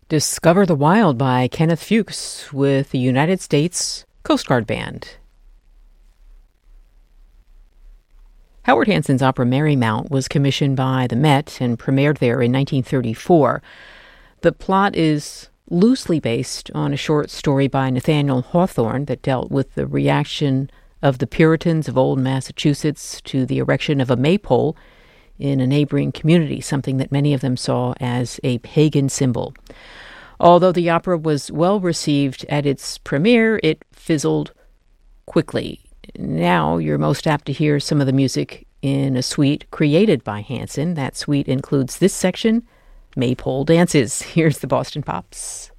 Discover the Wild by Kenneth Fuchs with the United States Coast Guard Band. Howard Hanson's opera Marymount was commissioned by the Met and premiered there in 1934. The plot is loosely based on a short story by Nathaniel Hawthorne that dealt with the reaction of the Puritans of old Massachusetts to the erection of a maypole in a neighboring community, something that many of them saw as a pagan symbol. Although the opera was well received at its premiere, it fizzled quickly. Now you're most apt to hear some of the music in a suite created by Hanson. That suite includes this section, Maypole Dances. Here's the Boston Pops.